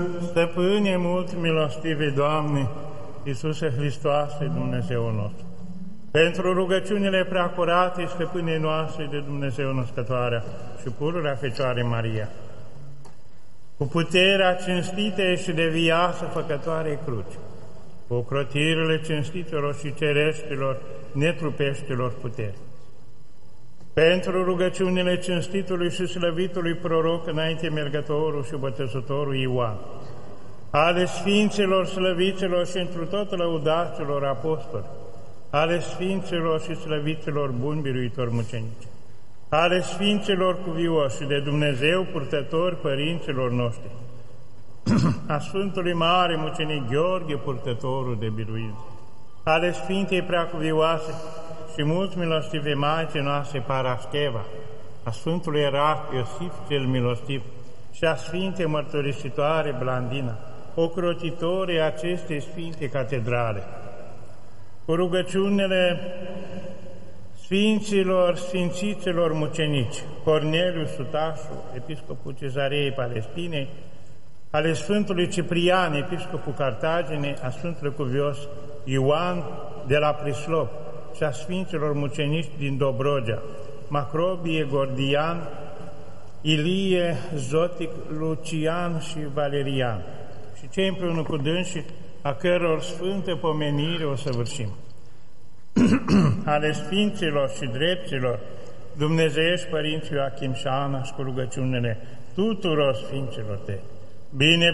Stăpâne mult milostive, Doamne, Iisuse Hristoase, Dumnezeul nostru, pentru rugăciunile preacurate Stăpânei noastre de Dumnezeu Născătoarea și pururea Fecioare Maria, cu puterea cinstită și de viață făcătoare cruci, cu ocrotirile cinstitelor și cereștilor netrupeștilor puteri, pentru rugăciunile cinstitului și slăvitului proroc înainte mergătorul și botezătorul Ioan, ale Sfinților slăviților și întru tot lăudaților apostoli, ale Sfinților și slăviților buni biruitori mucenici, ale Sfinților cuvioși de Dumnezeu purtători părinților noștri, a Sfântului Mare Mucenic Gheorghe, purtătorul de biruință, ale Sfintei Preacuvioase și mulți milostivi Maicii noastre Parascheva, a Sfântului Ierarh Iosif cel Milostiv și a Sfintei Mărturisitoare Blandina, ocrotitorii acestei Sfinte Catedrale, cu rugăciunile Sfinților, Sfințiților mucenici, Corneliu Sutașu, episcopul Cezarei Palestinei, ale Sfântului Ciprian, episcopul Cartaginei, a Sfântului Cuvios Ioan de la Prislop și a Sfinților mucenici din Dobrogea, Macrobie, Gordian, Ilie, Zotic, Lucian și Valerian, și cei împreună cu dânsii, a căror sfântă pomenire o săvârșim. Ale Sfinților și Drepților, Dumnezeiești Părinții Ioachim și Ana, și cu rugăciunile tuturor Sfinților Tăi, bine